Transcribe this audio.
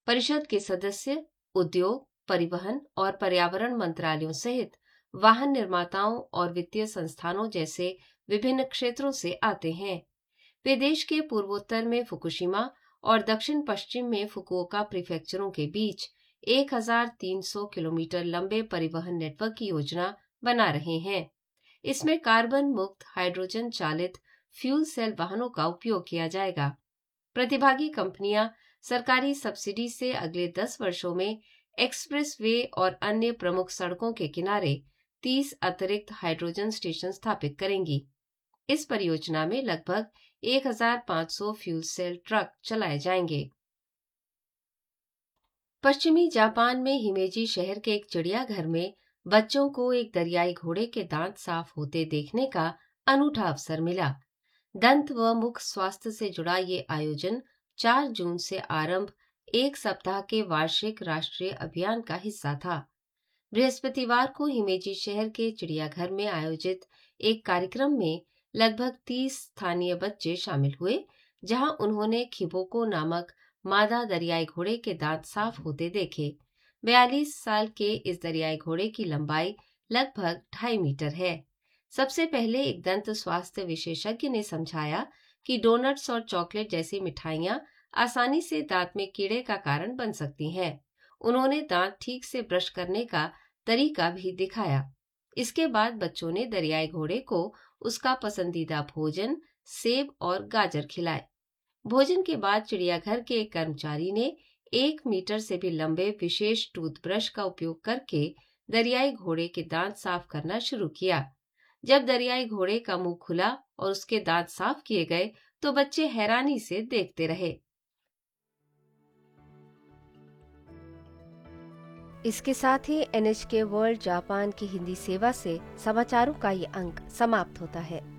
परिषद के सदस्य उद्योग, परिवहन और पर्यावरण मंत्रालयों सहित वाहन निर्माताओं और वित्तीय संस्थानों जैसे विभिन्न क्षेत्रों से आते हैं। वे देश के पूर्वोत्तर में फुकुशिमा और दक्षिण पश्चिम में फुकुओका प्रीफेक्चरों के बीच 1300 किलोमीटर लंबे परिवहन नेटवर्क की योजना बना रहे हैं। इसमें कार्बन मुक्त हाइड्रोजन चालित फ्यूल सेल वाहनों का उपयोग किया जाएगा। प्रतिभागी कंपनियां सरकारी सब्सिडी से अगले 10 वर्षों में एक्सप्रेस वे और अन्य प्रमुख सड़कों के किनारे 30 अतिरिक्त हाइड्रोजन स्टेशन स्थापित करेंगी। इस परियोजना में लगभग 1500 फ्यूल सेल ट्रक चलाए जाएंगे। पश्चिमी जापान में हिमेजी शहर के एक चिड़ियाघर में बच्चों को एक दरियाई घोड़े के दांत साफ होते देखने का अनूठा अवसर मिला। दंत व मुख स्वास्थ्य से जुड़ा ये आयोजन 4 जून से आरंभ एक सप्ताह के वार्षिक राष्ट्रीय अभियान का हिस्सा था। बृहस्पतिवार को हिमेजी शहर के चिड़ियाघर में आयोजित एक कार्यक्रम में लगभग 30 स्थानीय बच्चे शामिल हुए, जहां उन्होंने खिबोको नामक मादा दरियाई घोड़े के दांत साफ होते देखे। 42 साल के इस दरियाई घोड़े की लंबाई लगभग 2.5 मीटर है। सबसे पहले एक दंत स्वास्थ्य विशेषज्ञ ने समझाया कि डोनट्स और चॉकलेट जैसी मिठाइयां आसानी से दांत में कीड़े का कारण बन सकती हैं। उन्होंने दांत ठीक से ब्रश करने का तरीका भी दिखाया। इसके बाद बच्चों ने दरियाई घोड़े को उसका पसंदीदा भोजन सेब और गाजर खिलाए। भोजन के बाद चिड़ियाघर के एक कर्मचारी ने 1 मीटर से भी लंबे विशेष टूथब्रश का उपयोग करके दरियाई घोड़े के दांत साफ करना शुरू किया। जब दरियाई घोड़े का मुंह खुला और उसके दांत साफ किए गए तो बच्चे हैरानी से देखते रहे। इसके साथ ही NHK वर्ल्ड जापान की हिंदी सेवा से समाचारों का ये अंक समाप्त होता है।